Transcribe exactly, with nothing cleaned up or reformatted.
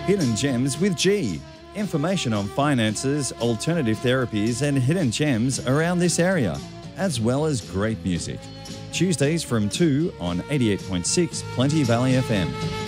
Hidden Gems with G. Information on finances, alternative therapies and hidden gems around this area, as well as great music. Tuesdays from two on eighty-eight point six Plenty Valley F M.